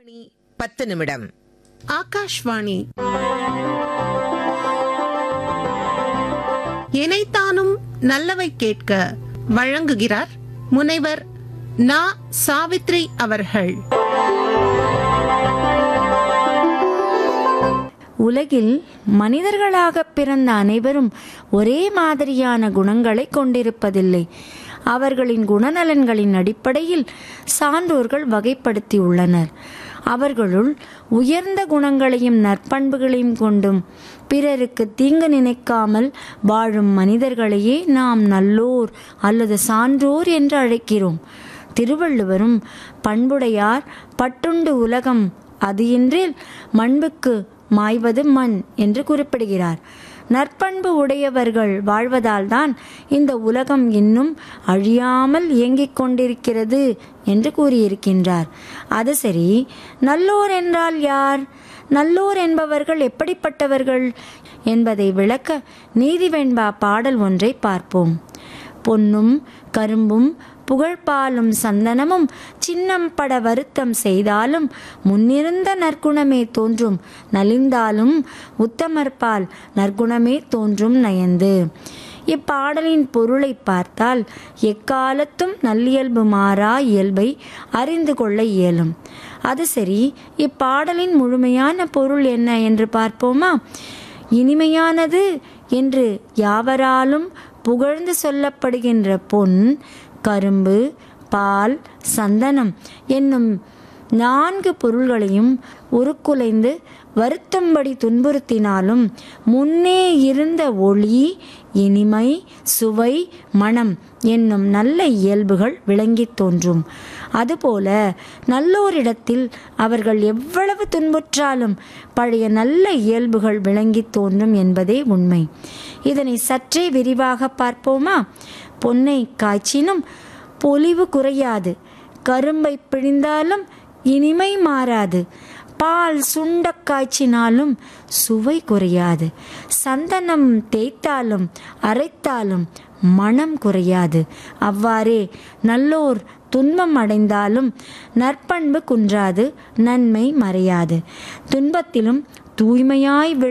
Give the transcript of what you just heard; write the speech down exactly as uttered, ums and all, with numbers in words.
மணி பத்து நிமிடம். ஆகாஷ்வாணி. இணைத்தானும் நல்லவை கேட்க வழங்குகிறார் முனைவர் நா. சாவித்ரி அவர்கள். உலகில் மனிதர்களாக பிறந்த அனைவரும் ஒரே மாதிரியான குணங்களை கொண்டிருப்பதில்லை. அவர்களின் குணநலன்களின் அடிப்படையில் சான்றோர்கள் வகைப்படுத்தியுள்ளனர். அவர்களுள் உயர்ந்த குணங்களையும் நற்பண்புகளையும் கொண்டும் பிறருக்கு தீங்கு நினைக்காமல் வாழும் மனிதர்களையே நாம் நல்லோர் அல்லது சான்றோர் என்று அழைக்கிறோம். திருவள்ளுவரும் பண்புடையார் பட்டுண்டு உலகம் அது இன்றில் மண்புக்கு மாய்வது மண் என்று குறிப்பிடுகிறார். நற்பண்பு உடையவர்கள் வாழ்வதால் தான் இந்த உலகம் இன்னும் அழியாமல் இயங்கிக் கொண்டிருக்கிறது என்று கூறியிருக்கின்றார். அது சரி, நல்லோர் என்றால் யார்? நல்லோர் என்பவர்கள் எப்படிப்பட்டவர்கள் என்பதை விளக்க நீதிவெண்பா பாடல் ஒன்றை பார்ப்போம். பொன்னும் கரும்பும் புகழ்பாலும் சந்தனமும் சின்னம் பட வருத்தம் செய்தாலும் முன்னிருந்த நற்குணமே தோன்றும் நலிந்தாலும் உத்தமர்பால் நற்குணமே தோன்றும் நயந்து. இப்பாடலின் பொருளை பார்த்தால் எக்காலத்தும் நல்லியல்பு மாறா இயல்பை அறிந்து கொள்ள இயலும். அது சரி, இப்பாடலின் முழுமையான பொருள் என்ன என்று பார்ப்போமா? இனிமையானது என்று யாவராலும் புகழ்ந்து சொல்லப்படுகின்ற பொன், கரும்பு, பால், சந்தனம் என்னும் நான்கு பொருள்களையும் உருக்குலைந்து வருத்தும்படி துன்புறுத்தினாலும் முன்னே இருந்த ஒளி, இனிமை, சுவை, மனம் என்னும் நல்ல இயல்புகள் விளங்கி தோன்றும். அதுபோல நல்லோரிடத்தில் அவர்கள் எவ்வளவு துன்புற்றாலும் பழைய நல்ல இயல்புகள் விளங்கி தோன்றும் என்பதே உண்மை. இதனை சற்றே விரிவாக பார்ப்போமா? பொன்னை காய்ச்சினும் பொலிவு குறையாது, கரும்பை பிழிந்தாலும் இனிமை மாறாது, பால் சுண்ட காய்ச்சினாலும் சுவை குறையாது, சந்தனம் தேய்த்தாலும் அரைத்தாலும் மனம் குறையாது. அவ்வாறே நல்லோர் துன்பம் அடைந்தாலும் நற்பண்பு குன்றாது, நன்மை மறையாது. துன்பத்திலும் தூய்மையாய்